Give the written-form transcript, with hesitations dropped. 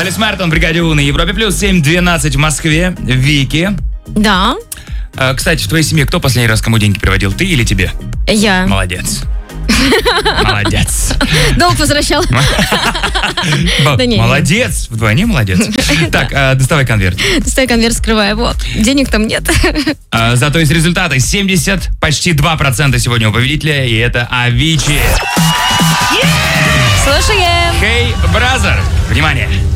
Алис Мартон, бригаде У на Европе плюс 7:12 в Москве. Вики. Да. Кстати, в твоей семье кто последний раз кому деньги приводил? Ты или тебе? Я. Молодец. Молодец. Долг возвращал. Да не. Молодец. Вдвойне молодец. Так, доставай конверт. Доставай конверт, скрывай его. Денег там нет. Зато есть результаты. 70, почти 2% сегодня у победителя. И это Avicii. Слушаем. Hey, brother. Внимание.